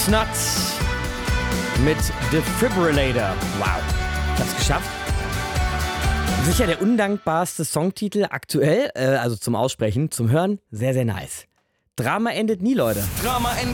Nuts mit Defibrillator. Wow, ich hab's geschafft. Sicher der undankbarste Songtitel aktuell, also zum Aussprechen, zum Hören, sehr, sehr nice. Drama endet nie, Leute. Drama endet